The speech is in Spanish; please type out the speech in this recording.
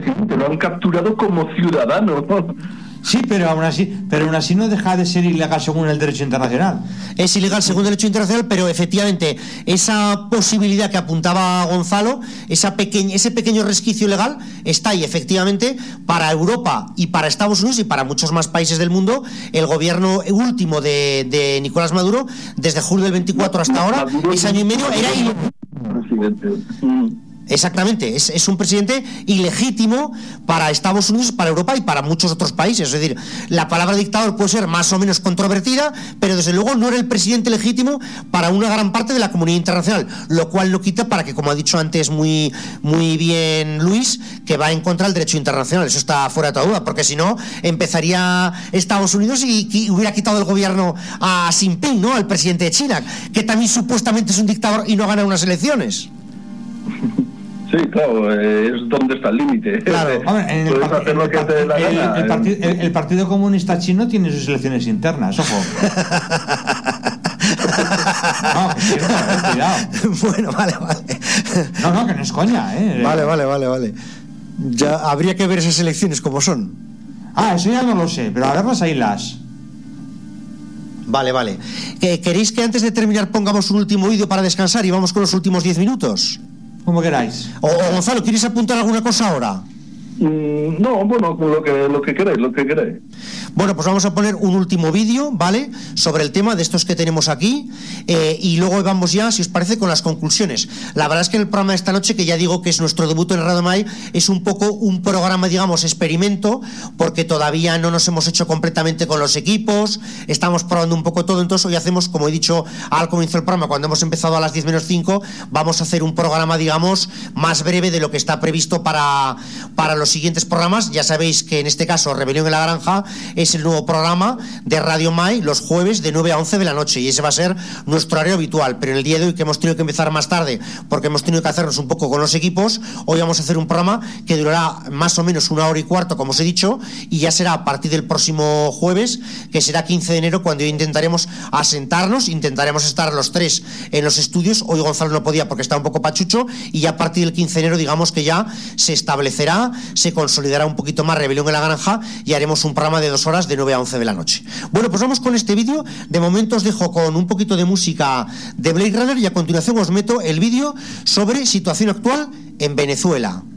presidente, lo han capturado como ciudadano. Sí, pero aún así no deja de ser ilegal según el derecho internacional. Es ilegal según el derecho internacional, pero efectivamente esa posibilidad que apuntaba Gonzalo, ese pequeño resquicio legal está ahí efectivamente para Europa y para Estados Unidos y para muchos más países del mundo. El gobierno último de Nicolás Maduro, desde julio del 24 hasta ahora, ese año y medio, era presidente. Exactamente, es un presidente ilegítimo para Estados Unidos, para Europa y para muchos otros países. Es decir, la palabra dictador puede ser más o menos controvertida, pero desde luego no era el presidente legítimo para una gran parte de la comunidad internacional, lo cual no quita para que, como ha dicho antes muy bien Luis, que va en contra del derecho internacional. Eso está fuera de toda duda, porque si no empezaría Estados Unidos y hubiera quitado el gobierno a Xi Jinping, ¿no?, al presidente de China, que también supuestamente es un dictador y no gana unas elecciones. Sí, claro, es donde está el límite. Claro. Puedes hacer lo que te dé la gana. El Partido Comunista Chino tiene sus elecciones internas, ojo. No, cuidado. Bueno, vale. No, que no es coña, Vale. Ya habría que ver esas elecciones como son. Eso ya no lo sé, pero a verlas ahí las. Vale. ¿Queréis que antes de terminar pongamos un último vídeo para descansar y vamos con los últimos 10 minutos? Como queráis. O Gonzalo, ¿quieres apuntar alguna cosa ahora? No, bueno, lo que queráis. Bueno, pues vamos a poner un último vídeo, ¿vale?, sobre el tema de estos que tenemos aquí, y luego vamos ya, si os parece, con las conclusiones. La verdad es que en el programa de esta noche, que ya digo que es nuestro debut en Radio Mai, es un poco un programa, digamos, experimento, porque todavía no nos hemos hecho completamente con los equipos, estamos probando un poco todo. Entonces hoy hacemos, como he dicho al comienzo del programa, cuando hemos empezado a las 10 menos 5, vamos a hacer un programa, digamos, más breve de lo que está previsto para los siguientes programas. Ya sabéis que en este caso Rebelión en la Granja es el nuevo programa de Radio Mai los jueves de 9 a 11 de la noche, y ese va a ser nuestro horario habitual. Pero en el día de hoy, que hemos tenido que empezar más tarde porque hemos tenido que hacernos un poco con los equipos, hoy vamos a hacer un programa que durará más o menos 1 hora y cuarto, como os he dicho, y ya será a partir del próximo jueves, que será 15 de enero, cuando intentaremos asentarnos, intentaremos estar los tres en los estudios. Hoy Gonzalo no podía porque está un poco pachucho, y ya a partir del 15 de enero digamos que ya se establecerá, se consolidará un poquito más Rebelión en la Granja, y haremos un programa de 2 horas de 9 a 11 de la noche. Bueno, pues vamos con este vídeo. De momento os dejo con un poquito de música de Blade Runner, y a continuación os meto el vídeo sobre situación actual en Venezuela.